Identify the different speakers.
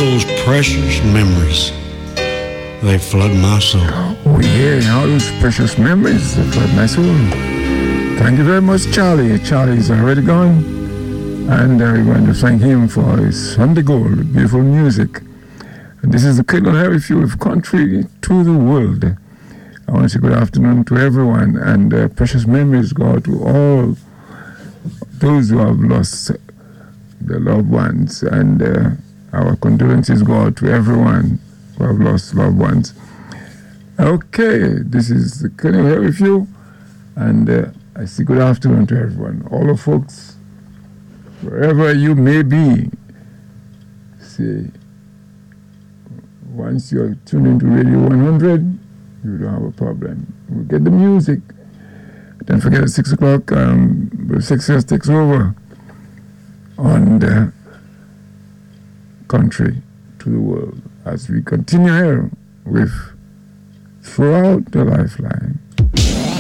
Speaker 1: those precious memories. They flood my soul.
Speaker 2: Oh yeah, all those precious memories that flood my soul. Thank you very much, Charlie. Charlie's already gone. And we're going to thank him for his Sunday Gold, beautiful music. And this is the Cradle Harry Fuel of Country to the World. I want to say good afternoon to everyone, and precious memories go out to all those who have lost their loved ones, and our condolences go out to everyone who have lost loved ones. Okay, this is the Cradle Harry Fuel, and I say good afternoon to everyone. All the folks, wherever you may be, say, once you're tuned into Radio 100, you don't have a problem. We'll get the music. Don't forget at 6 o'clock, Success takes over on the Country to the World as we continue here with Throughout the Lifeline.